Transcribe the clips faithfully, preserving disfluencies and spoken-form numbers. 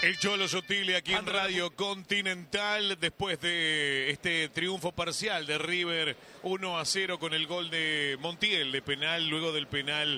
El Cholo Sotile aquí en Radio Continental después de este triunfo parcial de River uno a cero con el gol de Montiel de penal, luego del penal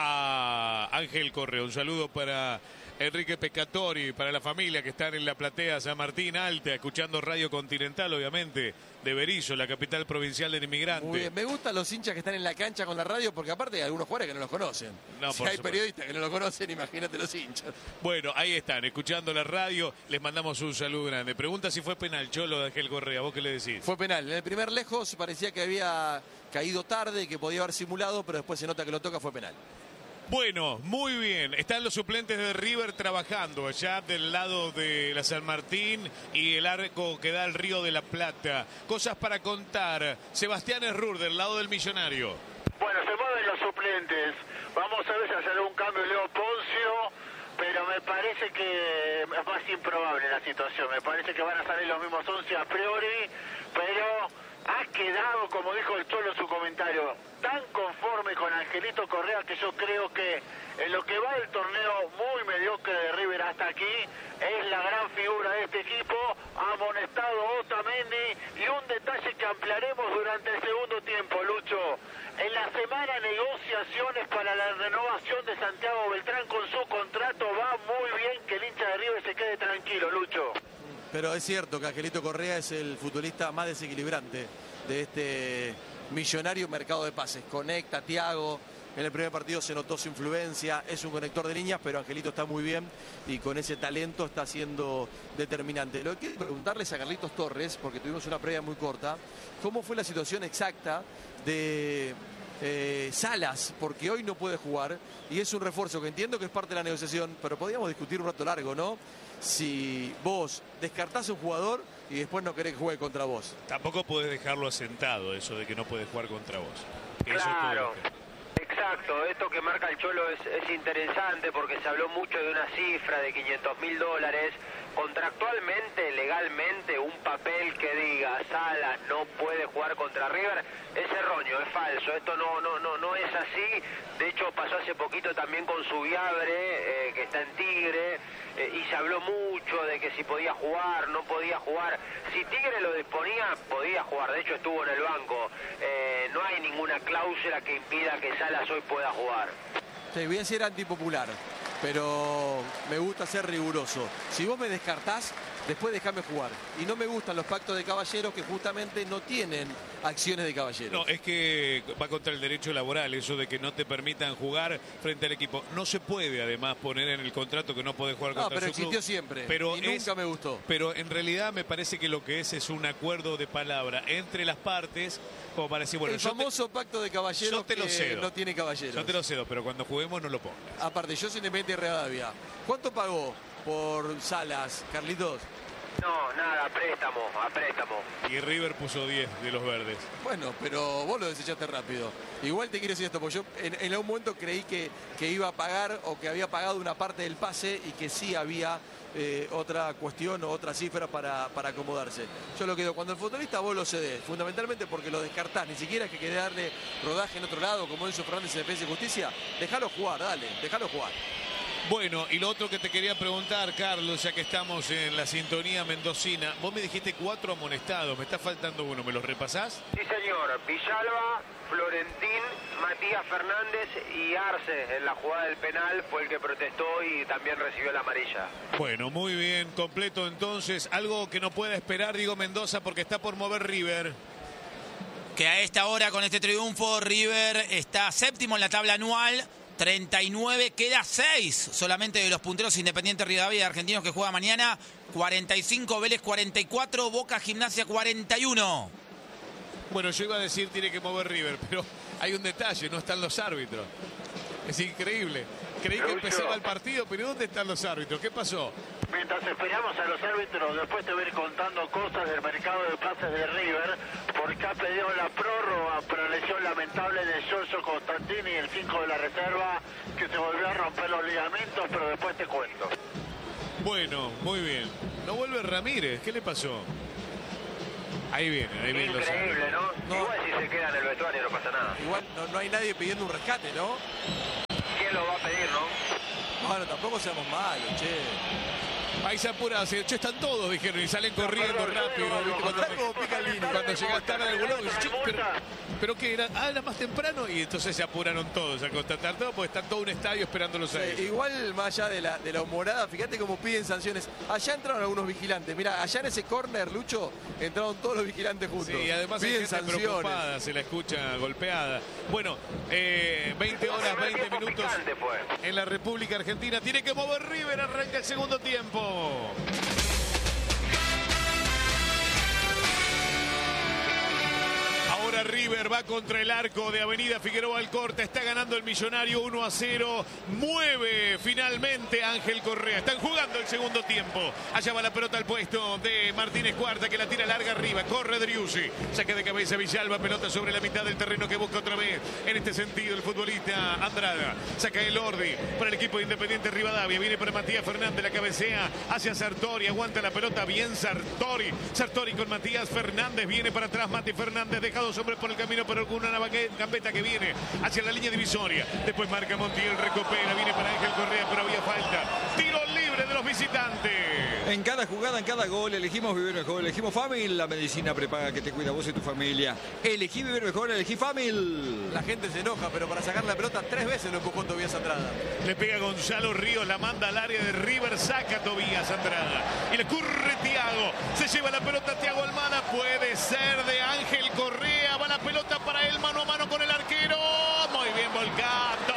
a Ángel Correa. Un saludo para Enrique Pescatori, para la familia que están en la platea San Martín Alta, escuchando Radio Continental, obviamente, de Berisso, la capital provincial del inmigrante. Muy bien, me gustan los hinchas que están en la cancha con la radio, porque aparte hay algunos jugadores que no los conocen. No, si por hay supuesto. periodistas que no lo conocen, imagínate los hinchas. Bueno, ahí están, escuchando la radio, les mandamos un saludo grande. Pregunta si fue penal, Cholo, de Ángel Correa, ¿vos qué le decís? Fue penal. En el primer lejos parecía que había caído tarde, que podía haber simulado, pero después se nota que lo toca, fue penal. Bueno, muy bien. Están los suplentes de River trabajando allá del lado de la San Martín y el arco que da al Río de la Plata. Cosas para contar. Sebastián Errur, del lado del Millonario. Bueno, se mueven los suplentes. Vamos a ver si hace algún cambio Leo Poncio, pero me parece que es más improbable la situación. Me parece que van a salir los mismos once a priori, pero ha quedado, como dijo el Cholo en su comentario, tan conforme con Angelito Correa que yo creo que en lo que va del torneo muy mediocre de River hasta aquí es la gran figura de este equipo. Ha amonestado Otamendi y un detalle que ampliaremos durante el segundo tiempo, Lucho. En la semana negociaciones para la renovación de Santiago Beltrán con su contrato. Va muy bien que el hincha de River se quede tranquilo, Lucho. Pero es cierto que Angelito Correa es el futbolista más desequilibrante de este millonario mercado de pases. Conecta, Thiago. En el primer partido se notó su influencia, es un conector de líneas, pero Angelito está muy bien y con ese talento está siendo determinante. Lo que quiero preguntarles a Carlitos Torres, porque tuvimos una previa muy corta, ¿cómo fue la situación exacta de eh, Salas? Porque hoy no puede jugar y es un refuerzo que entiendo que es parte de la negociación, pero podríamos discutir un rato largo, ¿no? Si vos descartás a un jugador y después no querés que juegue contra vos. Tampoco podés dejarlo asentado, eso de que no puede jugar contra vos. Eso Claro. es todo. Exacto, esto que marca el Cholo es, es interesante porque se habló mucho de una cifra de quinientos mil dólares. Contractualmente, legalmente, un papel que diga Salas no puede jugar contra River es erróneo, es falso. Esto no no no no es así. De hecho, pasó hace poquito también con Subiabre, eh, que está en Tigre, eh, y se habló mucho de que si podía jugar, no podía jugar. Si Tigre lo disponía, podía jugar. De hecho, estuvo en el banco. Eh, no hay ninguna cláusula que impida que Salas hoy pueda jugar. Sí, voy a ser antipopular, pero me gusta ser riguroso. Si vos me descartás, después dejame jugar. Y no me gustan los pactos de caballeros que justamente no tienen acciones de caballeros. No, es que va contra el derecho laboral, eso de que no te permitan jugar frente al equipo. No se puede, además, poner en el contrato que no podés jugar No, contra pero su club. existió siempre Pero y es- nunca me gustó. Pero en realidad me parece que lo que es es un acuerdo de palabra entre las partes, como para decir, bueno, el yo te- famoso pacto de caballeros yo te lo que cedo. no tiene caballeros. yo te lo cedo, pero cuando juguemos no lo pongas. Aparte, yo soy independiente de Rivadavia. ¿Cuánto pagó por Salas, Carlitos? No, nada, a préstamo, a préstamo. Y River puso diez de los verdes. Bueno, pero vos lo desechaste rápido. Igual te quiero decir esto, porque yo en, en algún momento creí que, que iba a pagar o que había pagado una parte del pase y que sí había eh, otra cuestión o otra cifra para, para acomodarse. Yo lo quedo, cuando el futbolista vos lo cedés, fundamentalmente porque lo descartás, ni siquiera es que quede darle rodaje en otro lado, como Enzo Fernández en Defensa y Justicia, dejalo jugar, dale, dejalo jugar. Bueno, y lo otro que te quería preguntar, Carlos, ya que estamos en la sintonía mendocina, vos me dijiste cuatro amonestados, me está faltando uno, ¿me los repasás? Sí, señor. Villalba, Florentín, Matías Fernández y Arce en la jugada del penal fue el que protestó y también recibió la amarilla. Bueno, muy bien, completo entonces. Algo que no pueda esperar, digo Mendoza, porque está por mover River. Que a esta hora, con este triunfo, River está séptimo en la tabla anual, treinta y nueve, queda seis solamente de los punteros Independiente Rivadavia y Argentinos que juega mañana, cuarenta y cinco, Vélez cuarenta y cuatro, Boca Gimnasia cuarenta y uno. Bueno, yo iba a decir tiene que mover River, pero hay un detalle, no están los árbitros. Es increíble. Creí que Lucho. empezaba el partido, pero ¿dónde están los árbitros? ¿Qué pasó? Mientras esperamos a los árbitros, después te voy a ir contando cosas del mercado de pases de River, porque ha pedido la prórroga por la lesión lamentable de Giorgio Constantini, el cinco de la reserva, que se volvió a romper los ligamentos, pero después te cuento. Bueno, muy bien. No vuelve Ramírez, ¿qué le pasó? Ahí vienen, ahí vienen los Increíble, árbitros. ¿no? No. Igual si se queda en el vestuario no pasa nada. Igual no, no hay nadie pidiendo un rescate, ¿no? ¿Quién lo va a pedir, no? Bueno, tampoco seamos malos, che. Ahí se apura, se, che, están todos, dijeron, y salen corriendo rápido. ¿Viste? Cuando, cuando llegas tarde al lado, dices, che, pero, pero ¿qué era? Ah, era más temprano, y entonces se apuraron todos a constatar todo, porque está todo un estadio esperándolos a ellos. Sí, igual, más allá de la, de la humorada, fíjate cómo piden sanciones. Allá entraron algunos vigilantes. Mira, allá en ese córner, Lucho, entraron todos los vigilantes juntos. Sí, y además piden hay gente sanciones. preocupada, se la escucha golpeada. Bueno, eh, veinte horas, veinte minutos en la República Argentina. Tiene que mover River, arranca el segundo tiempo. Ahora River va contra el arco de Avenida Figueroa Alcorta. Está ganando el Millonario uno a cero. Mueve finalmente Ángel Correa. Están jugando el segundo tiempo. Allá va la pelota al puesto de Martínez Cuarta, que la tira larga arriba. Corre Driussi. Saque de cabeza Villalba. Pelota sobre la mitad del terreno que busca otra vez. En este sentido el futbolista Andrada. Saca el Ordi para el equipo de Independiente Rivadavia. Viene para Matías Fernández. La cabecea hacia Sartori. Aguanta la pelota bien Sartori. Sartori con Matías Fernández. Viene para atrás Mati Fernández. Dejado hombres por el camino, pero con una gambeta que viene hacia la línea divisoria. Después marca Montiel, recupera, viene para Ángel Correa, pero había falta. Tiro libre de los visitantes. En cada jugada, en cada gol, elegimos vivir mejor. Elegimos Famil, la medicina prepaga que te cuida vos y tu familia. Elegí vivir mejor, elegí Famil. La gente se enoja, pero para sacar la pelota tres veces lo empujó Tobías Andrada. Le pega Gonzalo Ríos, la manda al área de River, saca Tobías Andrada. Y le curre Thiago. Se lleva la pelota Thiago Almada. Puede ser de Ángel Correa. Va la pelota para él, mano a mano con el arquero. Muy bien, Volcato.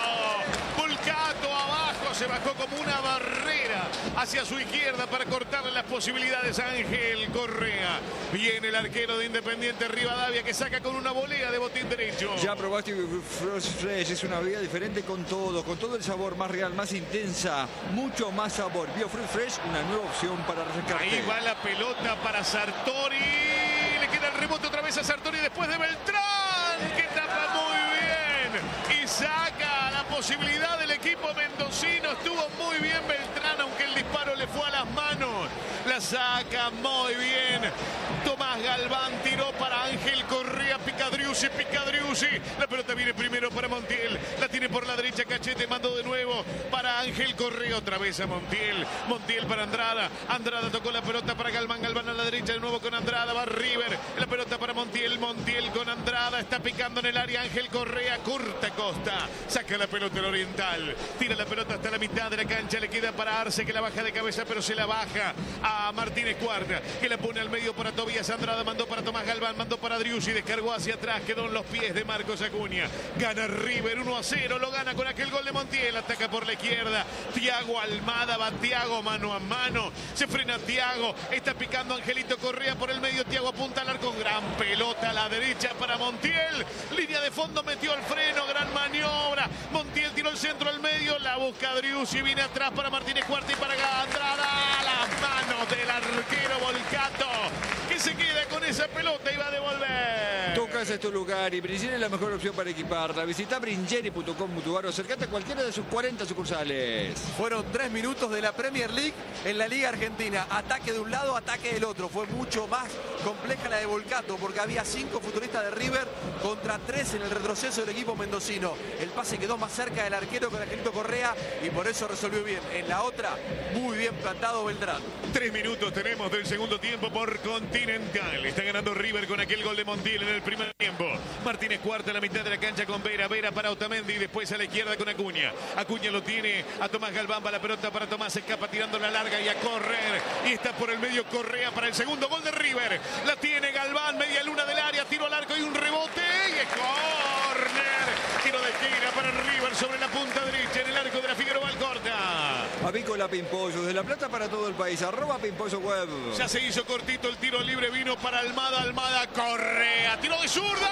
Volcato abajo, se bajó como una barrera hacia su izquierda para cortarle las posibilidades a Ángel Correa. Viene el arquero de Independiente Rivadavia, que saca con una volea de botín derecho. Ya probaste Frost Fresh, es una bebida diferente con todo, con todo el sabor más real, más intensa, mucho más sabor. Bio Fruit Fresh, una nueva opción para refrescarte. Ahí va la pelota para Sartori. Le queda el rebote otra vez a Sartori después de Beltrán, que tapa muy bien y saca la posibilidad del equipo mendocino. Estuvo muy bien Beltrán, aunque el disparo le fue a las manos. La saca muy bien Tomás Galván, tiró para Ángel Correa, pica Driussi, pica Driussi. La pelota viene primero para Montiel, la tiene por la derecha Cachete, mandó de nuevo para Ángel Correa, otra vez a Montiel. Montiel para Andrada, Andrada tocó la pelota para Galván, Galván a la derecha de nuevo con Andrada, va River, la pelota para Montiel, Montiel con Andrada, está picando en el área Ángel Correa, curta Costa, saca la pelota el Oriental, tira la pelota hasta la mitad de la cancha, le queda para Arce, que la baja de cabeza, pero se la baja a Martínez Cuarta, que la pone al medio para Tobías Andrada, mandó para Tomás Galván, mandó para Driussi, descargó hacia atrás, quedó en los pies de Marcos Acuña. Gana River uno a cero, lo gana con aquel gol de Montiel, ataca por la izquierda, Thiago Almada, va Thiago mano a mano, se frena Thiago, está picando Angelito Correa por el medio, Thiago apunta al arco, gran pelota a la derecha para Montiel, línea de fondo, metió el freno, gran maniobra, Montiel tiró el centro al medio, la busca Driussi, viene atrás para Martínez Cuarta y para Andrada, las manos del arquero Volcato, que se queda con esa pelota y va a devolver. Tu casa es tu lugar y Bringeri es la mejor opción para equiparla. Visita bringeri punto com punto ar o acercate a cualquiera de sus cuarenta sucursales. Fueron tres minutos de la Premier League en la Liga Argentina. Ataque de un lado, ataque del otro. Fue mucho más compleja la de Volcato porque había cinco futbolistas de River contra tres en el retroceso del equipo mendocino. El pase quedó más cerca del arquero con Angelito Correa y por eso resolvió bien. En la otra, muy bien plantado Beltrán. Tres minutos tenemos del segundo tiempo por Continental. Está ganando River con aquel gol de Montiel en el primer tiempo. Martínez Cuarta en la mitad de la cancha con Vera. Vera para Otamendi y después a la izquierda con Acuña. Acuña lo tiene a Tomás Galván. Va la pelota para Tomás. Escapa tirando la larga y a correr. Y está por el medio Correa para el segundo gol de River. La tiene Galván. Media luna del área. Tiro al arco y un rebote. Y es córner. Tiro de esquina para River sobre la punta derecha en el arco de la Figueroa Alcorta. Avícola Pimpollo, de La Plata para todo el país. Arroba Pimpollo Web. Ya se hizo cortito el tiro libre. Vino para Almada. Almada Correa. Tiro de zurda.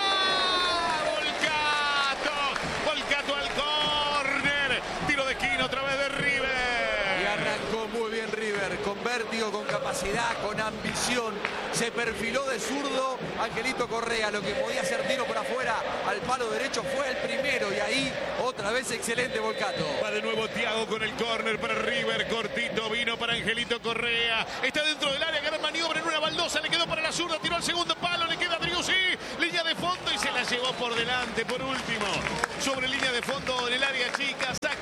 Volcato. Volcato al córner. Tiro de esquina otra vez de River. Y arrancó muy bien River. Con vértigo, con capacidad, con ambición. Se perfiló de zurdo Angelito Correa. Lo que podía hacer tiro por afuera al palo derecho fue el primero. Y ahí otra vez excelente Volcato. Va de nuevo Thiago con el córner para River. Cortito vino para Angelito Correa. Está dentro del área. Gran maniobra en una baldosa. Le quedó para la zurda. Tiró al segundo palo. Le queda a Driussi. Línea de fondo y se la llevó por delante. Por último. Sobre línea de fondo en el área chica. Saca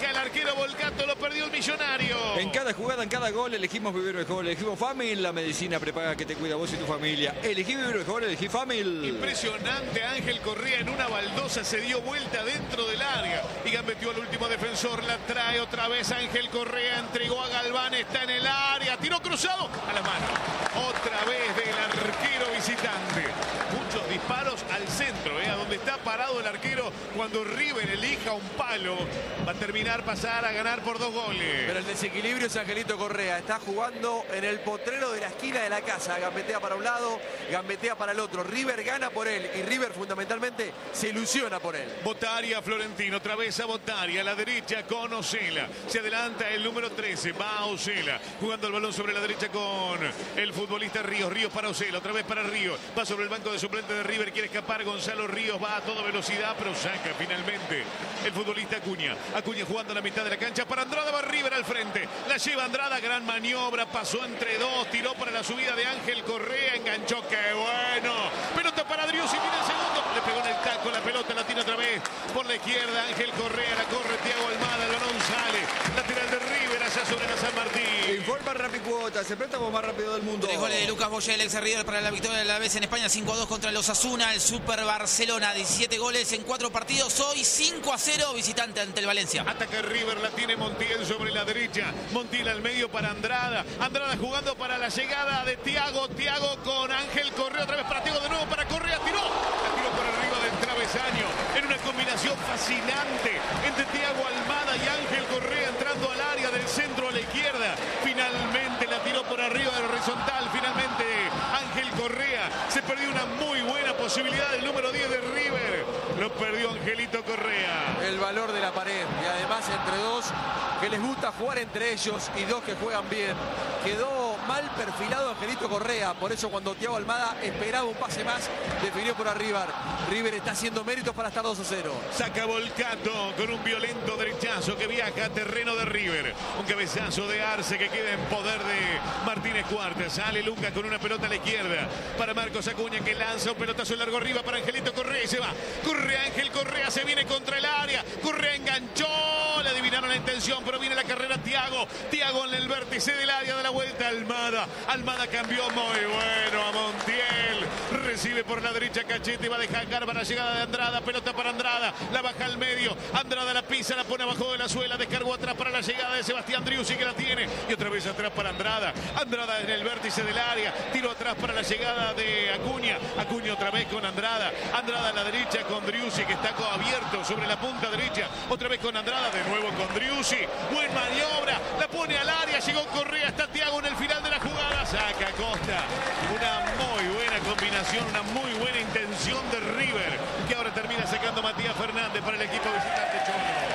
saca el arquero Volcato, lo perdió el Millonario. En cada jugada, en cada gol, elegimos vivir mejor. Elegimos Famil, la medicina prepaga que te cuida vos y tu familia. Elegí vivir mejor, elegí Famil. Impresionante, Ángel Correa en una baldosa se dio vuelta dentro del área y gambeteó al último defensor. La trae otra vez Ángel Correa, entregó a Galván, está en el área, tiró cruzado a la mano. Otra vez del arquero visitante. Muchos disparos al centro, ¿eh? A donde está parado el arquero cuando River elija un palo. Va a terminar pasar a ganar por dos goles. Pero el desequilibrio es Angelito Correa. Está jugando en el potrero de la esquina de la casa. Gambetea para un lado, gambetea para el otro. River gana por él y River fundamentalmente se ilusiona por él. Botaria, Florentino, otra vez a Botaria, a la derecha con Osela. Se adelanta el número trece, va a Osela. Jugando el balón sobre la derecha con el futbolista Ríos. Ríos para Osela, otra vez para Ríos. Va sobre el banco de suplente de River, quiere escapar Gonzalo Ríos, va a toda velocidad, pero saca finalmente el futbolista Acuña. Acuña jugando a la mitad de la cancha para Andrada, va River al frente. La lleva Andrada, gran maniobra, pasó entre dos, tiró para la subida de Ángel Correa, enganchó, qué bueno. Pelota para Driussi, viene el segundo. Le pegó en el taco, la pelota la tiene otra vez por la izquierda. Ángel Correa, la corre Thiago Almada, el balón sale. Lateral de River allá sobre la San Martín. Informa Rapicuotas, el préstamo más rápido del mundo. Tres goles de Lucas Boyel, ex River para la victoria de la vez en España, cinco a dos contra los Asuna, el Super Barcelona, diecisiete goles en cuatro partidos, hoy cinco a cero visitante ante el Valencia. Ataca River, la tiene Montiel sobre la derecha, Montiel al medio para Andrada, Andrada jugando para la llegada de Thiago, Thiago con Ángel Correa, otra vez para Thiago, de nuevo para Correa, tiró, la tiró por arriba del travesaño, en una combinación fascinante entre Thiago Almada y Ángel Correa entrando al área del centro a la izquierda, finalmente la tiró por arriba del horizontal, finalmente Ángel Correa, se perdió una muy buena posibilidad del número diez de River, lo perdió Angelito Correa. El valor de la pared y además entre dos que les gusta jugar entre ellos y dos que juegan bien. Quedó mal perfilado Angelito Correa, por eso cuando Thiago Almada esperaba un pase más, definió por arriba. River está haciendo méritos para estar dos a cero. Saca Volcato con un violento derechazo que viaja a terreno de River. Un cabezazo de Arce que queda en poder de Martínez Cuarta. Sale Lucas con una pelota a la izquierda para Marcos Acuña que lanza un pelotazo largo arriba para Angelito Correa y se va. Corre Ángel Correa, se viene contra el área. Correa enganchó, le adivinaron la intención, pero viene la carrera Thiago. Thiago en el vértice del área de la vuelta. Almada. Almada cambió muy bueno a Montiel. Recibe por la derecha Cachete, va a dejar para la llegada de Andrada, pelota para Andrada, la baja al medio, Andrada la pisa, la pone abajo de la suela, descargó atrás para la llegada de Sebastián Driussi que la tiene, y otra vez atrás para Andrada, Andrada en el vértice del área, tiro atrás para la llegada de Acuña, Acuña otra vez con Andrada, Andrada a la derecha con Driussi que está abierto sobre la punta derecha, otra vez con Andrada, de nuevo con Driussi, buen maniobra, la pone al área, llegó Correa, está Thiago en el final de la jugada, saca Costa, una muy buena combinación, una muy buena intención de River, que ahora termina sacando Matías Fernández para el equipo visitante Cholo.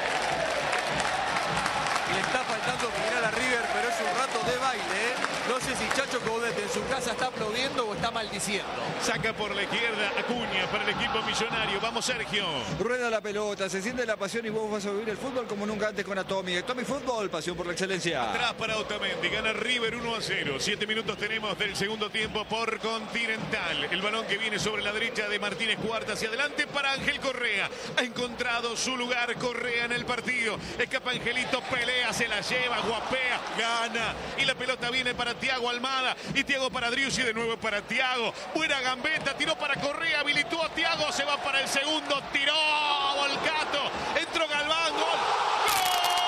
Le está faltando final a River, pero es un rato de baile, ¿eh? No sé si Chacho Coudet en su casa está aplaudiendo o está maldiciendo. Saca por la izquierda Acuña para el equipo millonario. Vamos, Sergio. Rueda la pelota, se siente la pasión y vos vas a vivir el fútbol como nunca antes con Atomi. Atomi Fútbol, pasión por la excelencia. Atrás para Otamendi, gana River uno a cero. Siete minutos tenemos del segundo tiempo por Continental. El balón que viene sobre la derecha de Martínez Cuarta hacia adelante para Ángel Correa. Ha encontrado su lugar Correa en el partido. Escapa Angelito, pelea, se la lleva, guapea, gana. Y la pelota viene para Thiago Almada. Y Thiago para Driussi, de nuevo para Thiago. Buena gambeta, tiró para Correa, habilitó a Thiago, se va para el segundo, tiró a Volcato.